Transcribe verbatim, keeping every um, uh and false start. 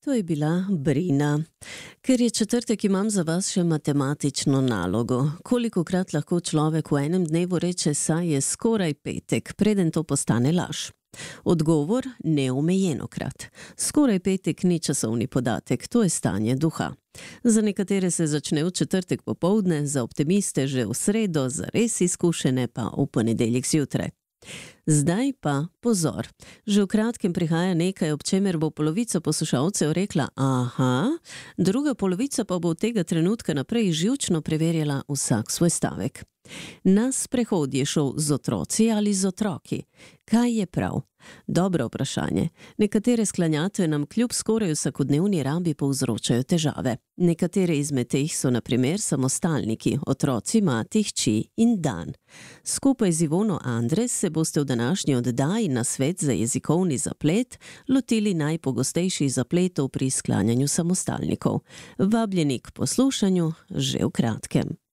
To je bila Brina. Ker je četrtek, imam za vas še matematično nalogo. Kolikokrat lahko človek v enem dnevu reče, saj je skoraj petek, preden to postane laž? Odgovor: neomejenokrat. Skoraj petek ni časovni podatek, to je stanje duha. Za nekatere se začne v četrtek popoldne, za optimiste že v sredo, za res izkušene pa v ponedeljek zjutraj. Zdaj pa pozor. Že v kratkem prihaja nekaj, ob čemer bo polovica poslušalcev rekla aha, druga polovica pa bo od tega trenutka naprej živčno preverjala vsak svoj stavek. Na sprehod je šel z otroci ali z otroki? Kaj je prav? Dobro vprašanje. Nekatere sklanjatve nam kljub skoraj vsakodnevni rabi povzročajo težave. Nekatere izmed teh so na primer samostalniki, otroci, mati, hči in dan. Skupaj z Ivono Andres se boste v današnji oddaji na svet za jezikovni zaplet lotili najpogostejših zapletov pri sklanjanju samostalnikov. Vabljeni k poslušanju že v kratkem.